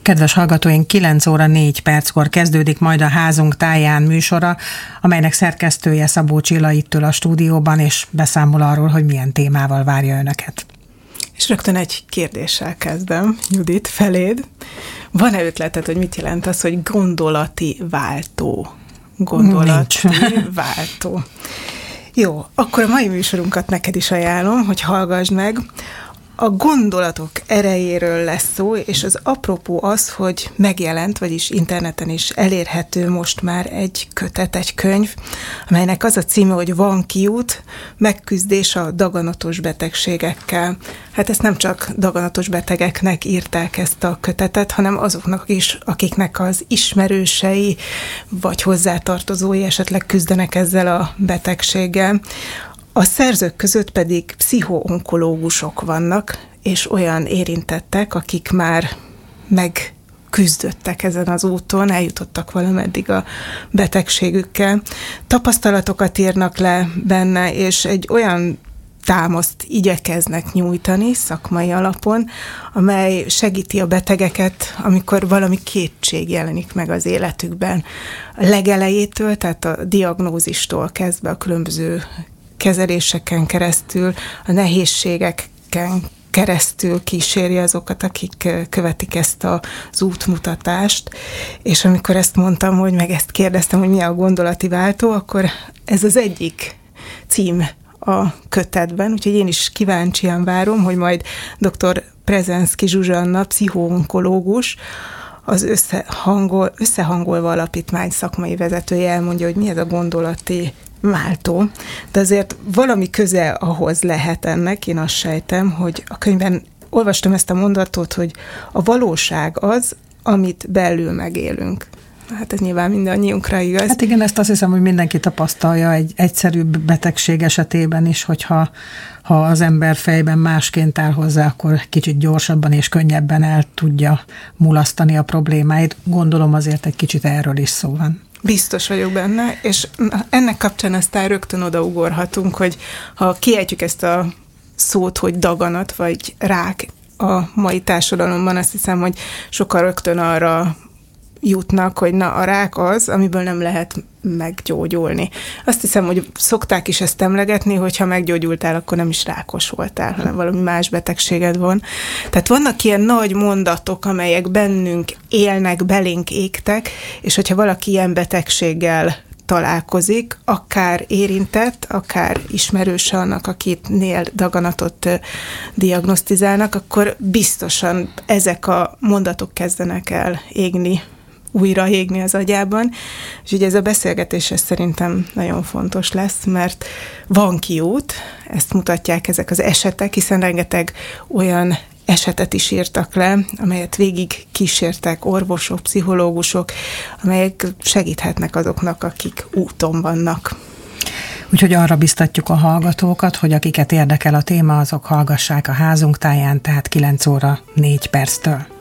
Kedves hallgatóink, 9 óra 4 perckor kezdődik majd a Házunk táján műsora, amelynek szerkesztője Szabó Csilla itt ül a stúdióban, és beszámol arról, hogy milyen témával várja önöket. És rögtön egy kérdéssel kezdem, Judit, feléd. Van-e ötleted, hogy mit jelent az, hogy gondolati váltó? Váltó. Jó, akkor a mai műsorunkat neked is ajánlom, hogy hallgass meg. A gondolatok erejéről lesz szó, és az apropó az, hogy megjelent, vagyis interneten is elérhető most már egy kötet, egy könyv, amelynek az a címe, hogy Van kiút, megküzdés a daganatos betegségekkel. Hát ezt nem csak daganatos betegeknek írták ezt a kötetet, hanem azoknak is, akiknek az ismerősei vagy hozzátartozói esetleg küzdenek ezzel a betegséggel. A szerzők között pedig pszichoonkológusok vannak, és olyan érintettek, akik már megküzdöttek ezen az úton, eljutottak valameddig a betegségükkel. Tapasztalatokat írnak le benne, és egy olyan támaszt igyekeznek nyújtani szakmai alapon, amely segíti a betegeket, amikor valami kétség jelenik meg az életükben. A legelejétől, tehát a diagnózistól kezdve a különböző kezeléseken keresztül, a nehézségeken keresztül kíséri azokat, akik követik ezt az útmutatást, és amikor ezt mondtam, hogy meg ezt kérdeztem, hogy mi a gondolati váltó, akkor ez az egyik cím a kötetben, úgyhogy én is kíváncsian várom, hogy majd dr. Prezenszky Zsuzsanna, pszichoonkológus, az Összehangolva Alapítvány szakmai vezetője elmondja, hogy mi ez a gondolati váltó, de azért valami köze ahhoz lehet ennek, én azt sejtem, hogy a könyvben olvastam ezt a mondatot, hogy a valóság az, amit belül megélünk. Hát ez nyilván mindannyiunkra igaz. Hát igen, ezt azt hiszem, hogy mindenki tapasztalja egy egyszerűbb betegség esetében is, hogyha az ember fejben másként áll hozzá, akkor kicsit gyorsabban és könnyebben el tudja mulasztani a problémáit. Gondolom azért egy kicsit erről is szó van. Biztos vagyok benne, és ennek kapcsán aztán rögtön odaugorhatunk, hogy ha kiejtjük ezt a szót, hogy daganat vagy rák a mai társadalomban, azt hiszem, hogy sokan rögtön arra jutnak, hogy na, a rák az, amiből nem lehet meggyógyulni. Azt hiszem, hogy szokták is ezt emlegetni, hogyha meggyógyultál, akkor nem is rákos voltál, hanem valami más betegséged van. Tehát vannak ilyen nagy mondatok, amelyek bennünk élnek, belénk égtek, és hogyha valaki ilyen betegséggel találkozik, akár érintett, akár ismerőse annak, akitnél daganatot diagnosztizálnak, akkor biztosan ezek a mondatok kezdenek el újra égni az agyában. És ugye ez a beszélgetés ez szerintem nagyon fontos lesz, mert van kiút, ezt mutatják ezek az esetek, hiszen rengeteg olyan esetet is írtak le, amelyet végig kísértek orvosok, pszichológusok, amelyek segíthetnek azoknak, akik úton vannak. Úgyhogy arra biztatjuk a hallgatókat, hogy akiket érdekel a téma, azok hallgassák a Házunk táján, tehát 9 óra 4 perctől.